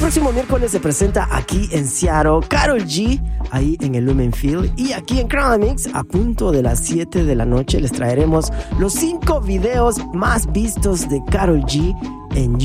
próximo miércoles se presenta aquí en Seattle Karol G, ahí en el Lumen Field. Y aquí en Crown Mix, a punto de las 7 de la noche, les traeremos los 5 videos más vistos de Karol G en